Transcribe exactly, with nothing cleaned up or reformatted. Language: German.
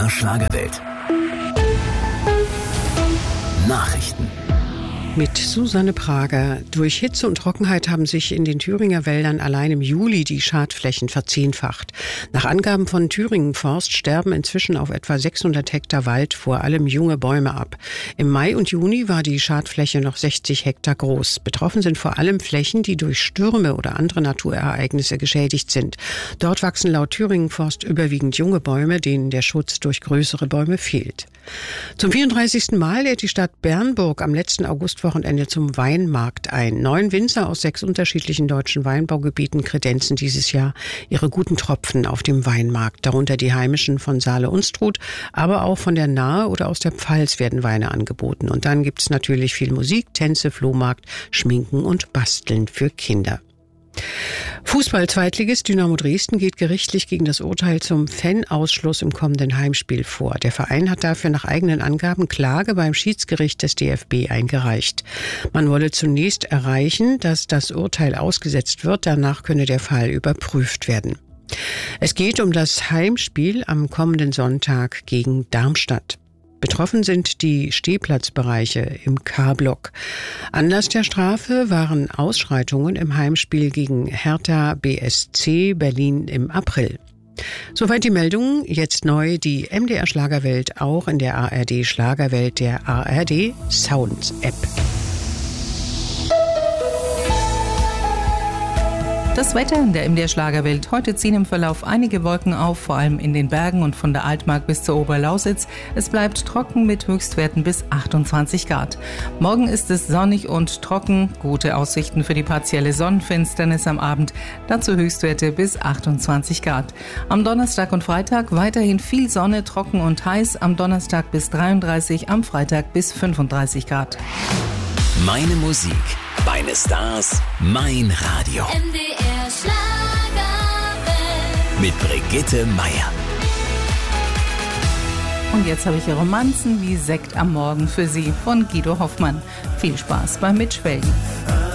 R Schlagerwelt. Nachrichten. Mit Susanne Prager. Durch Hitze und Trockenheit haben sich in den Thüringer Wäldern allein im Juli die Schadflächen verzehnfacht. Nach Angaben von Thüringen Forst sterben inzwischen auf etwa sechshundert Hektar Wald vor allem junge Bäume ab. Im Mai und Juni war die Schadfläche noch sechzig Hektar groß. Betroffen sind vor allem Flächen, die durch Stürme oder andere Naturereignisse geschädigt sind. Dort wachsen laut Thüringen Forst überwiegend junge Bäume, denen der Schutz durch größere Bäume fehlt. Zum vierunddreißigsten Mal lädt die Stadt Bernburg am letzten Augustwochenende zum Weinmarkt ein. Neun Winzer aus sechs unterschiedlichen deutschen Weinbaugebieten kredenzen dieses Jahr ihre guten Tropfen auf dem Weinmarkt. Darunter die heimischen von Saale-Unstrut, aber auch von der Nahe oder aus der Pfalz werden Weine angeboten. Und dann gibt's natürlich viel Musik, Tänze, Flohmarkt, Schminken und Basteln für Kinder. Fußball-Zweitligist Dynamo Dresden geht gerichtlich gegen das Urteil zum Fanausschluss im kommenden Heimspiel vor. Der Verein hat dafür nach eigenen Angaben Klage beim Schiedsgericht des D F B eingereicht. Man wolle zunächst erreichen, dass das Urteil ausgesetzt wird. Danach könne der Fall überprüft werden. Es geht um das Heimspiel am kommenden Sonntag gegen Darmstadt. Betroffen sind die Stehplatzbereiche im K-Block. Anlass der Strafe waren Ausschreitungen im Heimspiel gegen Hertha B S C Berlin im April. Soweit die Meldungen. Jetzt neu die M D R Schlagerwelt auch in der A R D Schlagerwelt der A R D Sounds App. Das Wetter in der M D R Schlagerwelt. Heute ziehen im Verlauf einige Wolken auf, vor allem in den Bergen und von der Altmark bis zur Oberlausitz. Es bleibt trocken mit Höchstwerten bis achtundzwanzig Grad. Morgen ist es sonnig und trocken. Gute Aussichten für die partielle Sonnenfinsternis am Abend. Dazu Höchstwerte bis achtundzwanzig Grad. Am Donnerstag und Freitag weiterhin viel Sonne, trocken und heiß. Am Donnerstag bis dreiunddreißig, am Freitag bis fünfunddreißig Grad. Meine Musik, meine Stars, mein Radio. M D R Schlagerwelt. Mit Brigitte Meier. Und jetzt habe ich Romanzen wie Sekt am Morgen für Sie von Guido Hoffmann. Viel Spaß beim Mitschwelgen.